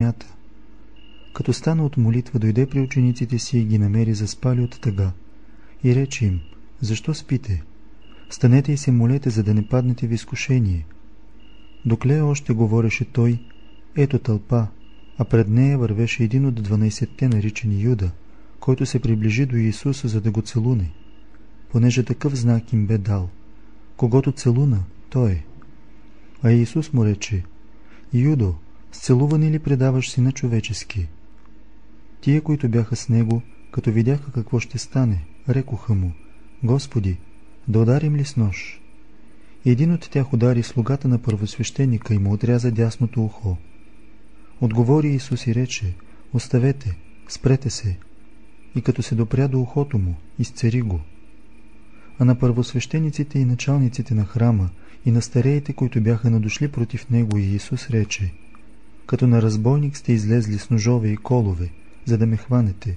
земята. Като стана от молитва, дойде при учениците си и ги намери заспали от тъга. И рече им: защо спите? Станете и се молете, за да не паднете в изкушение. Докле още говореше той, ето тълпа, а пред нея вървеше един от 12-те, наричани Юда, който се приближи до Исуса, за да го целуне, понеже такъв знак им бе дал: когото целуна, той е. А Исус му рече: Юдо, с целуване ли предаваш Сина човечески? Тие, които бяха с него, като видяха какво ще стане, рекоха му: Господи, да ударим ли с нож? И един от тях удари слугата на първосвещеника и му отряза дясното ухо. Отговори Исус и рече: оставете, спрете се. И като се допря до ухото му, изцери го. А на първосвещениците и началниците на храма и на стареите, които бяха надошли против него, и Исус рече: като на разбойник сте излезли с ножове и колове, за да ме хванете.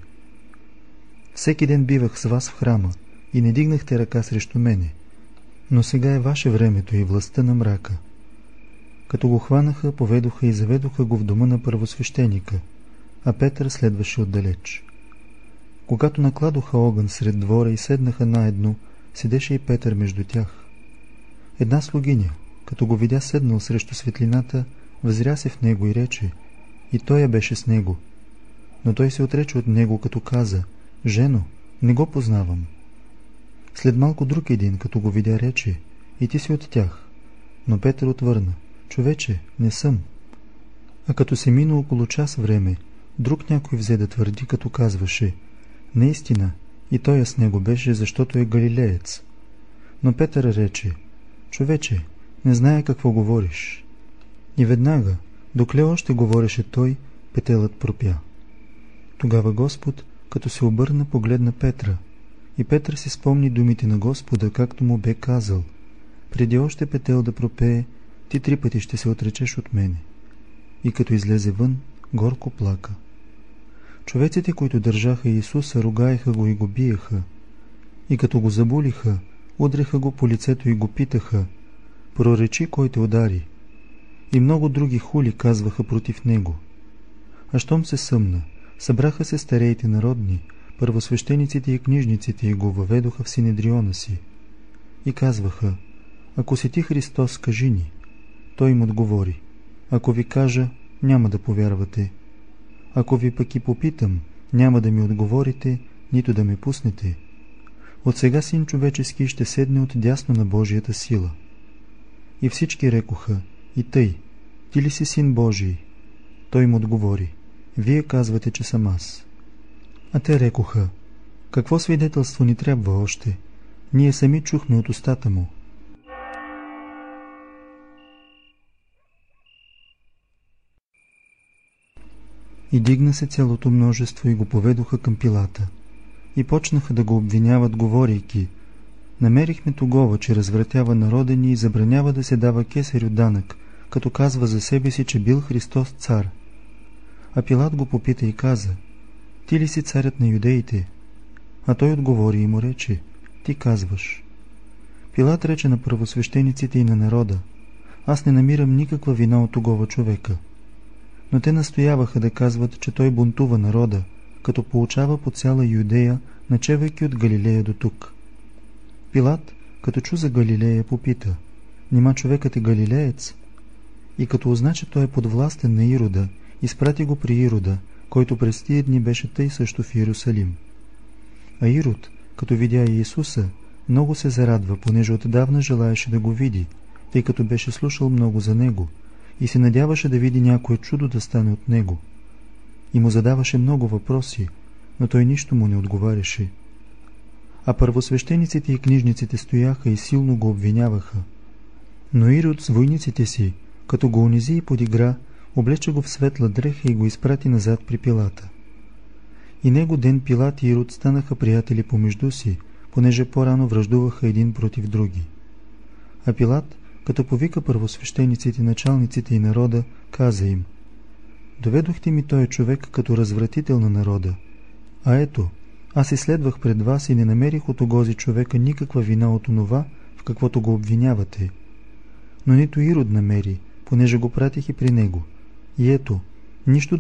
Всеки ден бивах с вас в храма и не дигнахте ръка срещу мене, но сега е ваше времето и властта на мрака. Като го хванаха, поведоха и заведоха го в дома на първосвещеника, а Петър следваше отдалеч. Когато накладоха огън сред двора и седнаха наедно, седеше и Петър между тях. Една слугиня, като го видя седнал срещу светлината, възря се в него и рече: и той беше с него. Но той се отрече от него, като каза: жено, не го познавам. След малко друг един, като го видя, рече: и ти си от тях. Но Петър отвърна: човече, не съм. А като се мина около час време, друг някой взе да твърди, като казваше: наистина, и той с него беше, защото е галилеец. Но Петър рече: човече, не знае какво говориш. И веднага, докле още говореше той, петелът пропя. Тогава Господ, като се обърна, погледна Петра, и Петър си спомни думите на Господа, както му бе казал: преди още петел да пропее, ти 3 пъти ще се отречеш от мене. И като излезе вън, горко плака. Човеците, които държаха Исуса, ругаеха го и го биеха. И като го забулиха, удреха го по лицето и го питаха: проречи, кой те удари? И много други хули казваха против него. А щом се съмна, събраха се стареите народни, първосвещениците и книжниците, и го въведоха в синедриона си. И казваха: ако си ти Христос, кажи ни. Той им отговори: ако ви кажа, няма да повярвате. Ако ви пък и попитам, няма да ми отговорите, нито да ме пуснете. От сега Син човечески ще седне от дясно на Божията сила. И всички рекоха: и тъй, ти ли си Син Божий? Той им отговори: вие казвате, че съм аз. А те рекоха: какво свидетелство ни трябва още? Ние сами чухме от устата му. И дигна се цялото множество и го поведоха към Пилата. И почнаха да го обвиняват, говорейки: намерихме тогова, че развратява народа ни и забранява да се дава кесарю данък, като казва за себе си, че бил Христос цар. А Пилат го попита и каза: ти ли си царят на юдеите? А той отговори и му рече: ти казваш. Пилат рече на първосвещениците и на народа: аз не намирам никаква вина от тогова човека. Но те настояваха да казват, че той бунтува народа, като получава по цяла Юдея, начевайки от Галилея до тук. Пилат, като чу за Галилея, попита: нима човекът е галилеец? И като узна, че той е подвластен на Ирода, изпрати го при Ирода, който през тия дни беше тъй също в Иерусалим. А Ирод, като видя Иисуса, много се зарадва, понеже отдавна желаеше да го види, тъй като беше слушал много за него и се надяваше да види някое чудо да стане от него. И му задаваше много въпроси, но той нищо му не отговаряше. А първосвещениците и книжниците стояха и силно го обвиняваха. Но Ирод с войниците си, като го унизи и подигра, облече го в светла дреха и го изпрати назад при Пилата. И него ден Пилат и Ирод станаха приятели помежду си, понеже по-рано враждуваха един против други. А Пилат, като повика първосвещениците, началниците и народа, каза им: доведохте ми този човек като развратител на народа. А ето, аз изследвах пред вас и не намерих от огози човека никаква вина от онова, в каквото го обвинявате. Но нито Ирод намери, понеже го пратих и при него. И ето, нищо